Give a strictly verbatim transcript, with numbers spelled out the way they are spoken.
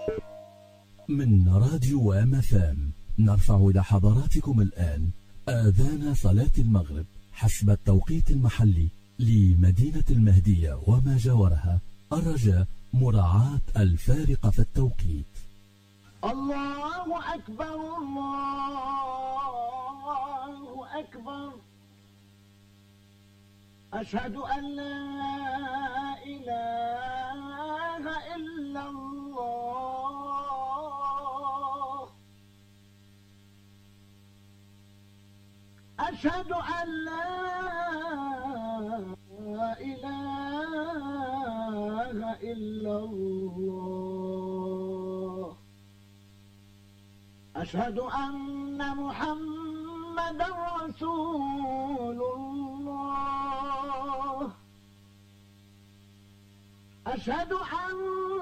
من راديو أم اف ام نرفع إلى حضراتكم الآن آذان صلاة المغرب حسب التوقيت المحلي لمدينة المهدية وما جاورها، الرجاء مراعاة الفارق في التوقيت. الله أكبر الله أكبر، أشهد أن لا إله إلا الله، أشهد أن لا إله إلا الله، أشهد أن محمدا رسول الله، أشهد أن